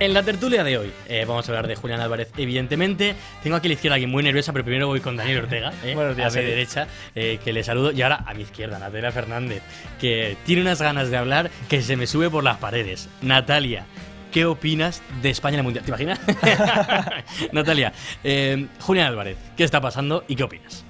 En la tertulia de hoy vamos a hablar de Julián Álvarez, evidentemente. Tengo aquí a la izquierda a alguien muy nerviosa, pero primero voy con Daniel Ortega, Buenos días, a mi derecha, que le saludo. Y ahora a mi izquierda, Natalia Fernández, que tiene unas ganas de hablar que se me sube por las paredes. Natalia, ¿qué opinas de España en el Mundial? ¿Te imaginas? Natalia, Julián Álvarez, ¿qué está pasando y qué opinas?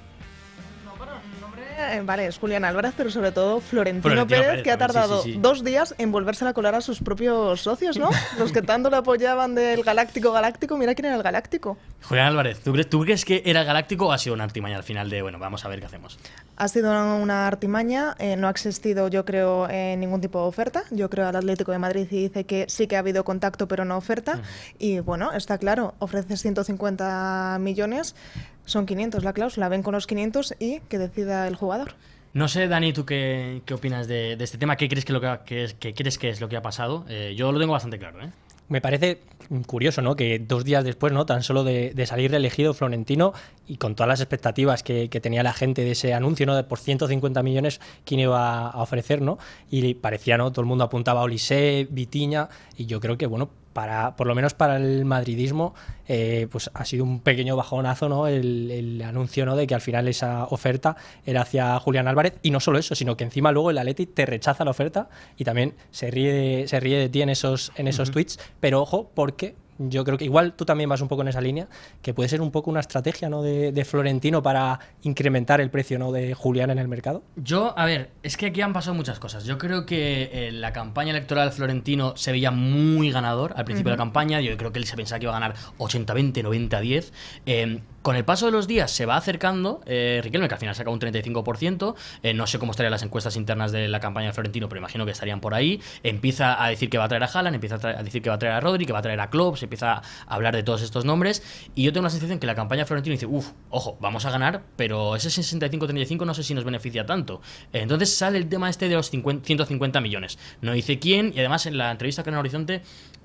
Vale, es Julián Álvarez, pero sobre todo Florentino Pérez, que ha tardado 2 días en volverse a colar a sus propios socios, ¿no? Los que tanto le apoyaban del Galáctico, mira quién era el Galáctico. Julián Álvarez, ¿tú crees que era el Galáctico o ha sido una artimaña al final de, bueno, vamos a ver qué hacemos? Ha sido una artimaña, no ha existido, yo creo, ningún tipo de oferta. Yo creo al Atlético de Madrid y dice que sí que ha habido contacto, pero no oferta. Y bueno, está claro, ofrece 150 millones, son 500 la cláusula, ven con los 500 y que decida el jugador. No sé, Dani, ¿tú qué opinas de este tema? ¿Qué crees que es lo que ha pasado? Yo lo tengo bastante claro, ¿eh? Me parece curioso, ¿no? Que 2 días después, ¿no? Tan solo de salir reelegido Florentino y con todas las expectativas que tenía la gente de ese anuncio, ¿no? De por 150 millones, quién iba a ofrecer, ¿no? Y parecía, ¿no? Todo el mundo apuntaba a Olise, Vitinha, y yo creo que, bueno, por lo menos para el madridismo, pues ha sido un pequeño bajonazo, ¿no? El anuncio, ¿no? De que al final esa oferta era hacia Julián Álvarez, y no solo eso, sino que encima luego el Atleti te rechaza la oferta y también se ríe de ti en esos tweets, pero ojo, porque yo creo que igual tú también vas un poco en esa línea, que puede ser un poco una estrategia, ¿no? de Florentino para incrementar el precio, ¿no? de Julián en el mercado. A ver, es que aquí han pasado muchas cosas. Yo creo que la campaña electoral Florentino se veía muy ganador al principio de la campaña. Yo creo que él se pensaba que iba a ganar 80-20, 90-10. Con el paso de los días se va acercando Riquelme, que al final saca un 35%. No sé cómo estarían las encuestas internas de la campaña de Florentino, pero imagino que estarían por ahí. Empieza a decir que va a traer a Haaland, empieza a decir que va a traer a Rodri, que va a traer a Klopp, se empieza a hablar de todos estos nombres. Y yo tengo la sensación que la campaña de Florentino dice, ojo, vamos a ganar, pero ese 65-35 no sé si nos beneficia tanto. Entonces sale el tema este de los 150 millones. No dice quién, y además en la entrevista con el Horizonte,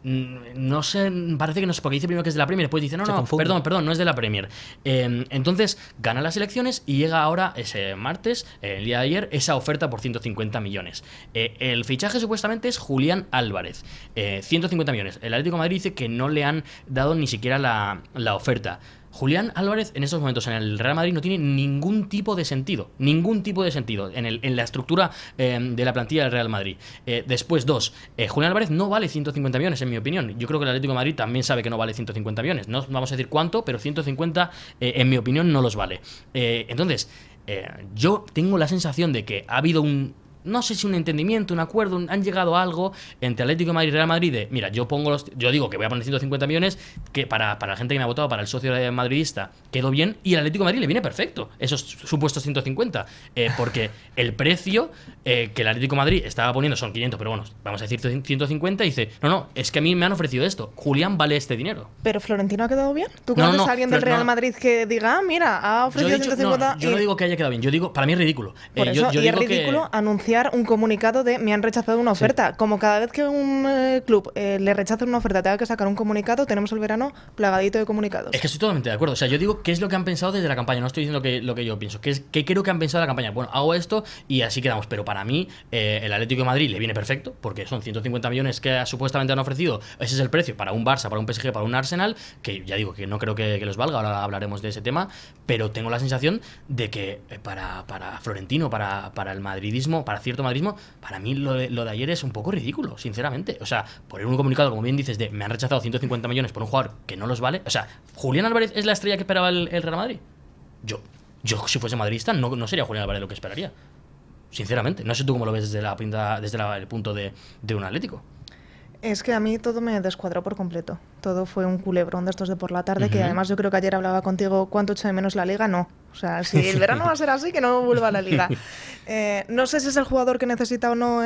no sé, parece que no sé, porque dice primero que es de la Premier, después dice, no, perdón, no es de la Premier. Entonces gana las elecciones y llega ahora ese martes, el día de ayer, esa oferta por 150 millones. El fichaje supuestamente es Julián Álvarez, 150 millones. El Atlético de Madrid dice que no le han dado ni siquiera la oferta. Julián Álvarez en estos momentos en el Real Madrid no tiene ningún tipo de sentido en la estructura de la plantilla del Real Madrid. Después, Julián Álvarez no vale 150 millones en mi opinión. Yo creo que el Atlético de Madrid también sabe que no vale 150 millones. No vamos a decir cuánto, pero 150 en mi opinión no los vale. Entonces, yo tengo la sensación de que ha habido no sé si un entendimiento, un acuerdo, han llegado a algo entre Atlético de Madrid y Real Madrid de, mira, yo digo que voy a poner 150 millones, que para la gente que me ha votado, para el socio madridista, quedó bien, y al Atlético de Madrid le viene perfecto esos supuestos 150, porque el precio que el Atlético de Madrid estaba poniendo son 500, pero bueno, vamos a decir 150, y dice, no, es que a mí me han ofrecido esto, Julián vale este dinero. ¿Pero Florentino ha quedado bien? ¿Tú conoces a alguien del Real Madrid que diga, mira, ha ofrecido 150? Yo no digo que haya quedado bien, yo digo, para mí es ridículo. Por eso, y es ridículo anunciar un comunicado de me han rechazado una oferta. Como cada vez que un club le rechaza una oferta tenga que sacar un comunicado, tenemos el verano plagadito de comunicados. Es que estoy totalmente de acuerdo. O sea, yo digo qué es lo que han pensado desde la campaña. No estoy diciendo lo que yo pienso. ¿Qué creo que han pensado de la campaña? Bueno, hago esto y así quedamos. Pero para mí, el Atlético de Madrid le viene perfecto, porque son 150 millones que supuestamente han ofrecido. Ese es el precio para un Barça, para un PSG, para un Arsenal, que ya digo que no creo que los valga. Ahora hablaremos de ese tema. Pero tengo la sensación de que para Florentino, para el madridismo, para cierto madridismo, para mí lo de ayer es un poco ridículo, sinceramente. O sea, poner un comunicado, como bien dices, de me han rechazado 150 millones por un jugador que no los vale. O sea, ¿Julián Álvarez es la estrella que esperaba el Real Madrid? Yo si fuese madridista, no sería Julián Álvarez lo que esperaría. Sinceramente. No sé tú cómo lo ves desde el punto de un Atlético. Es que a mí todo me descuadró por completo. Todo fue un culebrón de estos de por la tarde, que además yo creo que ayer hablaba contigo cuánto echo de menos la Liga, no. O sea, si el verano va a ser así, que no vuelva a la Liga. No sé si es el jugador que necesita o no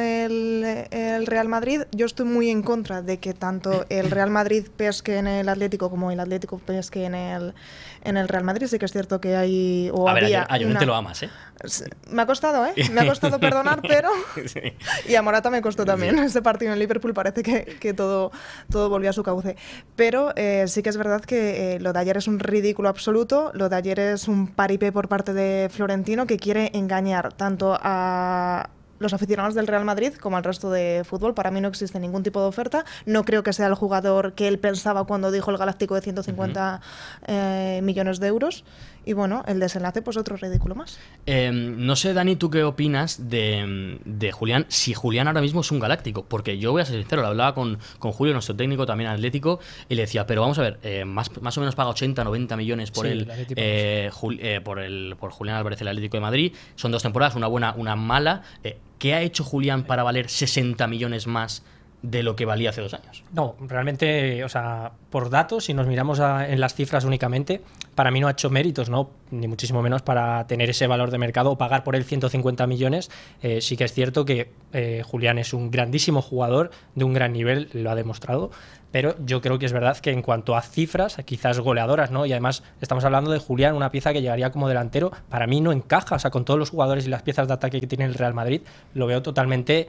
el Real Madrid. Yo estoy muy en contra de que tanto el Real Madrid pesque en el Atlético como el Atlético pesque en el Real Madrid. Sí que es cierto que hay... A Llorente lo amas, ¿eh? Me ha costado, ¿eh? Me ha costado perdonar, pero... Sí. Y a Morata me costó también. Sí. Ese partido en Liverpool parece que todo volvió a su cauce. Pero sí que es verdad que lo de ayer es un ridículo absoluto. Lo de ayer es un paripé por parte de Florentino, que quiere engañar tanto a los aficionados del Real Madrid, como el resto de fútbol, para mí no existe ningún tipo de oferta. No creo que sea el jugador que él pensaba cuando dijo el Galáctico de 150 millones de euros. Y bueno, el desenlace, pues otro ridículo más. No sé, Dani, ¿tú qué opinas de Julián? Si Julián ahora mismo es un galáctico, porque yo voy a ser sincero, lo hablaba con Julio, nuestro técnico también atlético, y le decía, pero vamos a ver, más o menos paga 80, 90 millones por él, por Julián Álvarez, el Atlético de Madrid. Son 2 temporadas, una buena, una mala. ¿Qué ha hecho Julián para valer 60 millones más de lo que valía hace 2 años? No, realmente, o sea, por datos, si nos miramos en las cifras únicamente, para mí no ha hecho méritos, ¿no? Ni muchísimo menos para tener ese valor de mercado o pagar por él 150 millones. Sí que es cierto que Julián es un grandísimo jugador de un gran nivel, lo ha demostrado, pero yo creo que es verdad que en cuanto a cifras, quizás goleadoras, ¿no? Y además estamos hablando de Julián, una pieza que llegaría como delantero, para mí no encaja, o sea, con todos los jugadores y las piezas de ataque que tiene el Real Madrid, lo veo totalmente...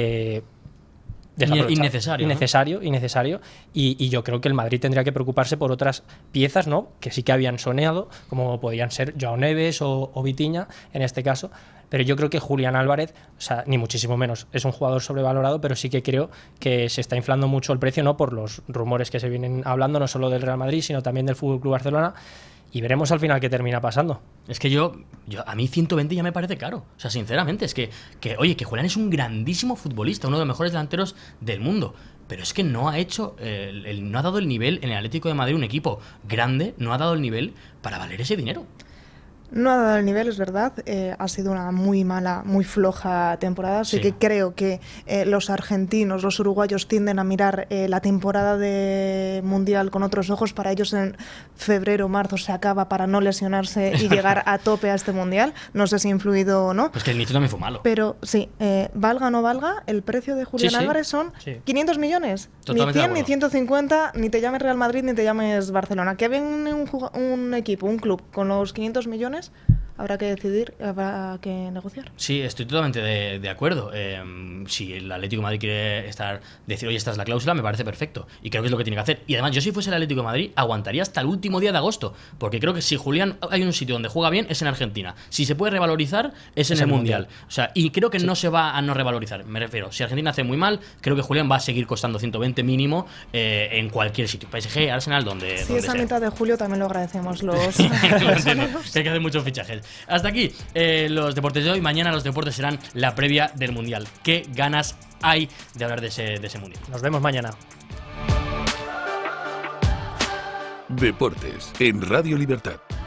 innecesario. Y yo creo que el Madrid tendría que preocuparse por otras piezas, ¿no? Que sí que habían soneado, como podían ser Joao Neves o Vitinha en este caso. Pero yo creo que Julián Álvarez, o sea, ni muchísimo menos, es un jugador sobrevalorado, pero sí que creo que se está inflando mucho el precio, ¿no? Por los rumores que se vienen hablando, no solo del Real Madrid, sino también del FC Barcelona. Y veremos al final qué termina pasando. Es que yo a mí 120 ya me parece caro. O sea, sinceramente, es que Julián es un grandísimo futbolista, uno de los mejores delanteros del mundo. Pero es que no ha hecho, no ha dado el nivel en el Atlético de Madrid, un equipo grande, no ha dado el nivel para valer ese dinero. No ha dado el nivel, es verdad. Ha sido una muy mala, muy floja temporada. Así que creo que los argentinos, los uruguayos tienden a mirar la temporada de Mundial con otros ojos. Para ellos en febrero, marzo se acaba para no lesionarse y llegar a tope a este Mundial. No sé si ha influido o no. Pues que el inicio también fue malo. Pero sí, valga o no valga, el precio de Julián Álvarez son 500 millones. Totalmente ni 100 ni 150, ni te llames Real Madrid ni te llames Barcelona. Que viene un equipo, un club con los 500 millones. Habrá que decidir, habrá que negociar. Sí, estoy totalmente de acuerdo. Si el Atlético de Madrid quiere decir, oye, esta es la cláusula, me parece perfecto. Y creo que es lo que tiene que hacer. Y además, yo si fuese el Atlético de Madrid, aguantaría hasta el último día de agosto. Porque creo que si Julián hay un sitio donde juega bien, es en Argentina. Si se puede revalorizar, es en el Mundial. O sea, y creo que no se va a no revalorizar. Me refiero, si Argentina hace muy mal, creo que Julián va a seguir costando 120 mínimo en cualquier sitio. PSG, Arsenal, donde esa sea. mitad de julio también lo agradecemos los que hay que hacer muchos fichajes. Hasta aquí los deportes de hoy. Mañana los deportes serán la previa del Mundial. ¿Qué ganas hay de hablar de ese Mundial? Nos vemos mañana. Deportes en Radio Libertad.